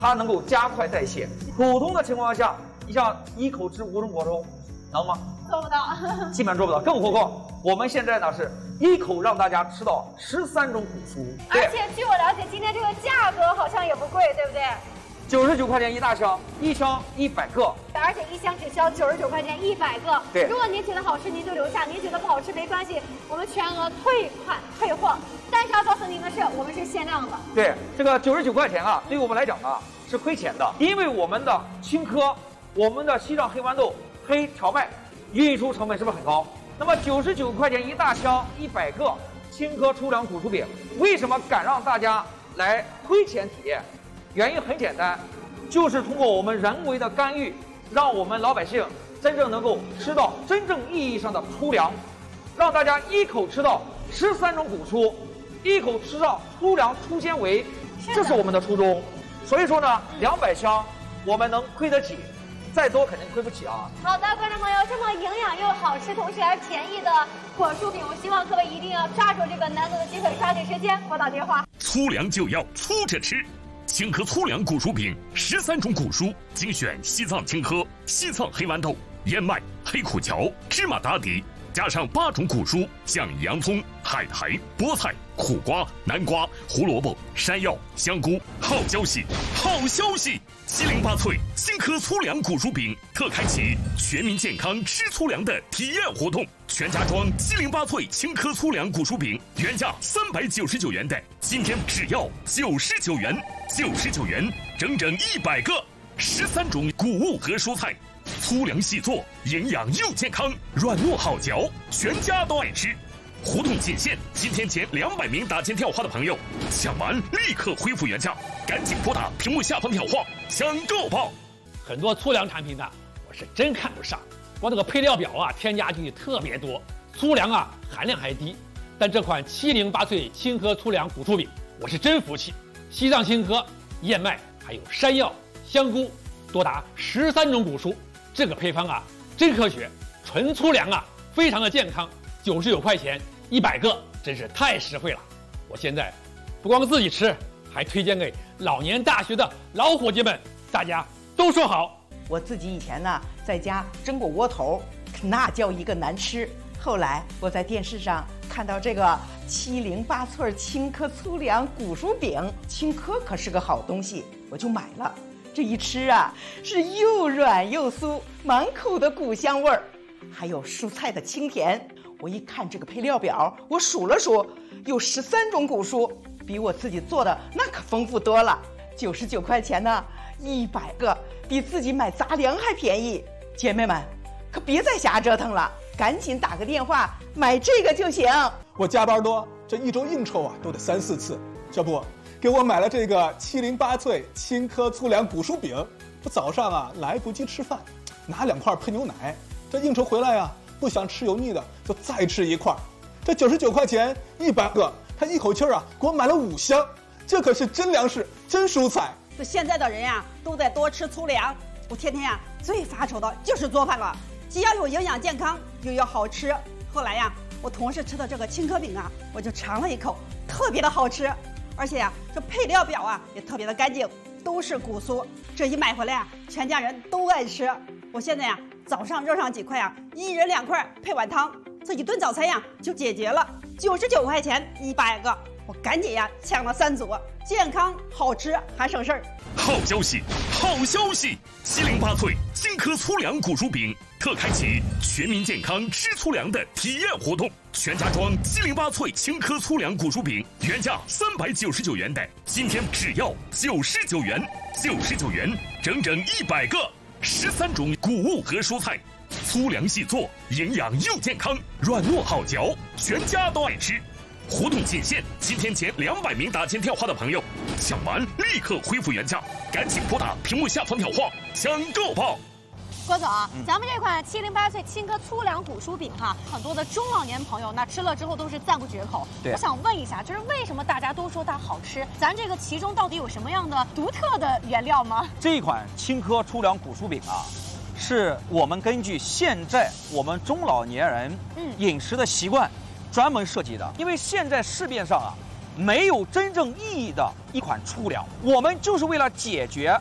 它能够加快代谢。普通的情况下，你像一口吃5种果蔬，能吗？ 做不到， 基本做不到。更何况我们现在呢是一口让大家吃到13种果蔬， 而且据我了解，今天这个价格好像也不贵，对不对 ？99块钱一大箱，一箱100个， 而且一箱只需要99块钱100个。 对， 如果您觉得好吃，您就留下；您觉得不好吃没关系，我们全额退款退货。但是要告诉您的是，我们是限量的。 对，这个99块钱啊，对于我们来讲啊是亏钱的，因为我们的青稞、我们的西藏黑豌豆、黑荞麦运输成本是不是很高？那么99块钱一大箱100个青稞粗粮谷薯饼，为什么敢让大家来亏钱体验？原因很简单，就是通过我们人为的干预，让我们老百姓真正能够吃到真正意义上的粗粮，让大家一口吃到13种谷蔬，一口吃到粗粮粗纤维，这是我们的初衷。所以说呢，200箱我们能亏得起，再多肯定亏不起啊。 好的，观众朋友，这么营养又好吃，同时还便宜的果蔬饼，我希望各位一定要抓住这个难得的机会，抓紧时间拨打电话。 粗粮就要粗着吃。青稞粗粮谷薯饼，13种谷蔬，精选西藏青稞、西藏黑豌豆、燕麦、黑苦荞、芝麻打底，加上8种谷蔬，像洋葱、海苔、菠菜、苦瓜、南瓜、胡萝卜、山药、香菇。好消息，好消息！708脆青稞粗粮谷薯饼特开启全民健康吃粗粮的体验活动，全家装708脆青稞粗粮谷薯饼，原价399元的，今天只要99元，99元，整整100个，13种谷物和蔬菜，粗粮细做，营养又健康，软糯好嚼，全家都爱吃。活动仅限今天前200名打进电话的朋友，抢完立刻恢复原价，赶紧拨打屏幕下方电话抢购报。 很多粗粮产品呢，我是真看不上，光这个配料表啊，添加进去特别多，粗粮啊含量还低。但这款708脆青稞粗粮谷薯饼，我是真服气。西藏青稞、燕麦还有山药、香菇，多达13种谷蔬，这个配方啊真科学，纯粗粮啊，非常的健康。99块钱100个，真是太实惠了。我现在不光自己吃，还推荐给老年大学的老伙计们，大家都说好。 我自己以前呢，在家蒸过窝头，那叫一个难吃。后来我在电视上看到这个708脆青稞粗粮谷薯饼，青稞可是个好东西，我就买了。这一吃啊，是又软又酥，满口的谷香味儿，还有蔬菜的清甜。我一看这个配料表，我数了数，有13种谷蔬，比我自己做的那可丰富多了。99块钱呢，100个，比自己买杂粮还便宜。姐妹们，可别再瞎折腾了，赶紧打个电话买这个就行。 我加班多，这一周应酬啊都得3、4次，这不给我买了这个708脆青稞粗粮谷薯饼。这早上啊来不及吃饭，拿2块配牛奶，这应酬回来啊，不想吃油腻的，就再吃1块。这99块钱100个，他一口气啊给我买了5箱，这可是真粮食，真蔬菜。 这现在的人呀，都在多吃粗粮。我天天呀最发愁的就是做饭了，既要有营养健康，又要好吃。后来呀，我同事吃的这个青稞饼啊，我就尝了一口，特别的好吃，而且呀，这配料表啊也特别的干净，都是谷蔬。这一买回来啊，全家人都爱吃。我现在呀，早上热上几块啊，1人2块配碗汤，这一顿早餐呀就解决了。99块钱100个，我赶紧呀抢了3组，健康好吃还省事儿。 好消息，好消息！708脆青稞粗粮谷薯饼特开启全民健康吃粗粮的体验活动，全家装708脆青稞粗粮谷薯饼，原价399元的，今天只要99元，99元，整整100个，13种谷物和蔬菜，粗粮细做，营养又健康，软糯好嚼，全家都爱吃。活动仅限今天前200名打进电话的朋友，抢完立刻恢复原价，赶紧拨打屏幕下方电话抢购报。 郭总，咱们这款708脆青稞粗粮谷薯饼哈，很多的中老年朋友那吃了之后都是赞不绝口。 对， 我想问一下，就是为什么大家都说它好吃？咱这个其中到底有什么样的独特的原料吗？ 这一款青稞粗粮谷薯饼啊，是我们根据现在我们中老年人饮食的习惯专门设计的。因为现在市面上啊， 没有真正意义的一款粗粮。我们就是为了解决